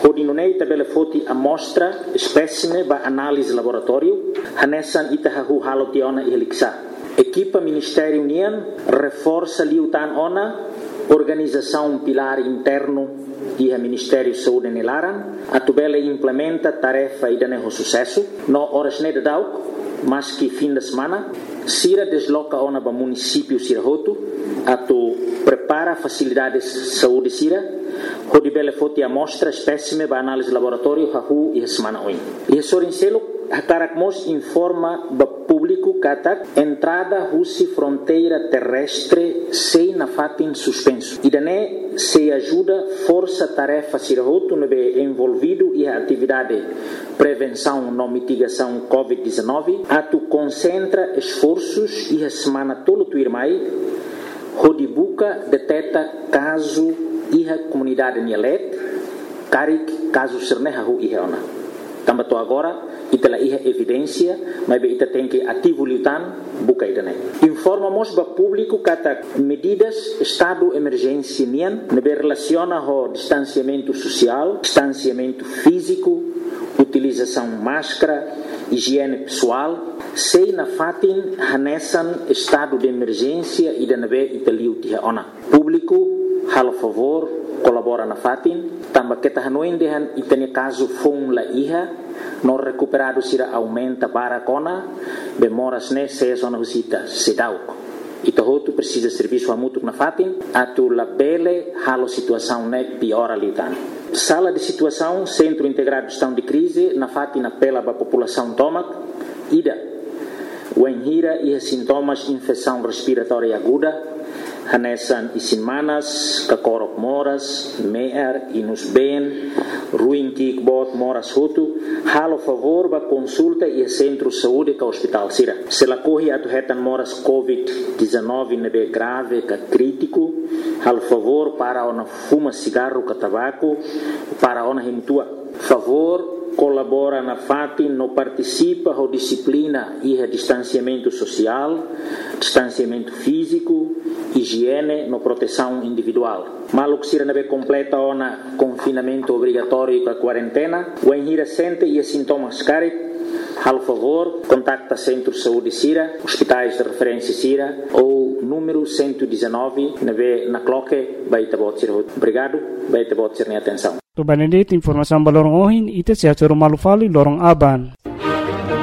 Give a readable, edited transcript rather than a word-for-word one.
Hodinonei tabela foti amostra, espécime ba análise laboratório, hanesan itahahu halotiona iheliksa. Equipa Ministério União reforça liutan ona, organização pilar interno e a Ministério de Saúde nelaran, a tubela implementa tarefa e dane sucesso, no horas ne dadau, mas que fim de semana, Sira desloca ona ba município Sirahoto, a tu prepara facilidades de saúde Sira, hodibele foti amostra espécime ba análise laboratório hahu e semana oin. E sorincelo Hakarakmos informa ba público katak entrada husi fronteira terrestre sei na fatin suspenso. E dane se ajuda força tarefa Sirahoto nebe envolvido e a atividade prevenção no mitigação COVID-19 a tu concentra esforços e a semana tolo tu irmai hodibuka deteta caso e a comunidade Nielet karik caso serneha hu iheona. Tambato agora itala iha evidência, mas ita tem que ativo liutan buka idane. Informamos ba público kata medidas estado emergência nian nebe relaciona ho distanciamento social, distanciamento físico, utilização máscara, higiene pessoal, sei na fatin hanesan estado de emergência e de nebe italiu tiha ona. Público halo favor colabora na fatin, tamba kita hanoin dehan itane caso fong la iha, no recuperado sira aumenta para kona, bemoras ne se zona husita sedauk. Itahotu precisa serviço a mútuo na fatin, atu la bele halo situação ne piora liutan. Sala de situação, Centro Integrado de Gestão de Crise, na fatin apela para a população tomac, ida, o enhira e sintomas infecção respiratória aguda, hanesan isinmanas, kakorok moras, meer, inus ben, ruim kikbot moras hutu, halo favor ba consulta e centro saúde ka hospital sira. Se la corre atu hetan moras COVID-19 nebe grave ka crítico, halo favor para ona fuma cigarro ka tabaco, para ona himtua. Favor colabora na fatin, no participa ho disciplina e a distanciamento social, distanciamento físico, higiene, no proteção individual. Maluk sira nebe completa ona confinamento obrigatório com a quarentena, o enhira sente e sintomas carit, hal favor, contacta Centro de Saúde Sira, hospitais de referência Sira, ou número 119, nebe na cloque, baita bot sira. Obrigado, baita bot sira ni atenção. To banedit informasi balorong ohin ite siya choro malufali lorong aban.